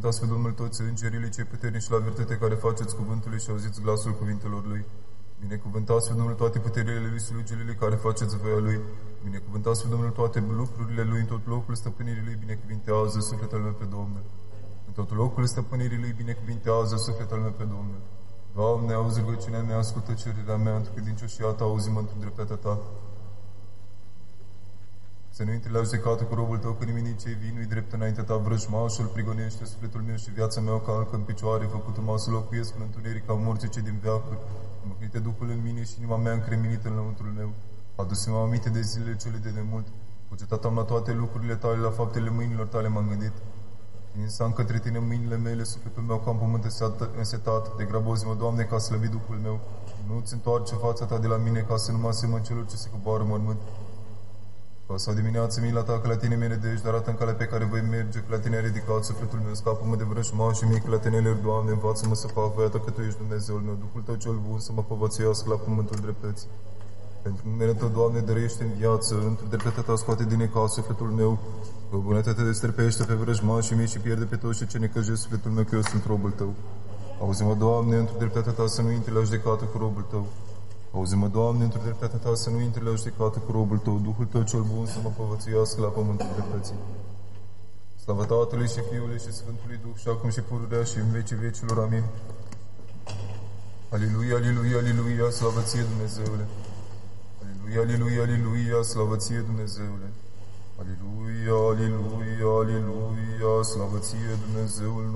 Binecuvântați pe Domnul toți îngerii lui cei puternici la virtute care faceți cuvântului și auziți glasul cuvintelor lui. Binecuvântați pe Domnul toate puterile lui, slujile lui care faceți voia lui. Binecuvântați pe Domnul toate lucrurile lui, în tot locul stăpânirii lui, binecuvintează sufletul meu pe Domnul. În tot locul stăpânirii lui, binecuvintează sufletul meu pe Domnul. Doamne, auzi rugăciunea mea, ascultă cererea mea, într-o credincioșia ta, auzi-mă într-o dreptatea ta. Să nu intri la judecată cu robul tău, că nimeni din cei vii nu-i drept înaintea ta, vrăjmașul prigonește sufletul meu și viața mea o calcă în picioare, făcut-mă să locuiesc în întuneric ca morții cei din veacuri. Măcnite Duhul în mine și inima mea încremenită în lăuntrul meu. Adu-mi aminte de zilele cele de demult. Cugetat am la toate lucrurile tale, la faptele mâinilor tale m-am gândit. Însă am către tine mâinile mele, sufletul meu ca în pământ însetat. De grabozi-mă, Doamne, ca slăbit Duhul meu. Nu-ți întoarce fața ta de la mine, ca să nu mă asemăn celor ce se coboară mormânt. Sau dimineață mila ta, că la tine mi-e nădejde, arată în calea pe care voi merge, că la tine ai ridicat sufletul meu, scapă-mă de vrăjmași și mie, că la tine le Doamne, învață-mă să fac voia ta, că Tu ești Dumnezeul meu, Duhul Tău cel bun să mă povățuiască la pământul dreptății. Pentru numele Tău, Doamne, dăruiește în viață, într-o dreptatea Ta scoate din necaz sufletul meu, că bunătatea Te străpește pe vrăjmașii mei și pierde pe toți ce necăjesc sufletul meu, că eu sunt robul Tău. Auzi-mă, Doamne, într-o dreptatea Ta să nu intri la judecată cu robul Tău. Auzi-mă, Doamne, într-o dreptatea Ta să nu intri la judecată cu robul Tău, Duhul Tău cel bun să mă povățuiască la pământul dreptății. Slavă Tatălui și Fiului și Sfântului Duh și acum și pururea și în vecii vecilor. Amin. Aleluia, aleluia, aleluia, slavă ție, Dumnezeule. Aleluia, aleluia, aleluia, slavă ție, Dumnezeule. Aleluia, aleluia, aleluia, slavă ție, Dumnezeul nostru.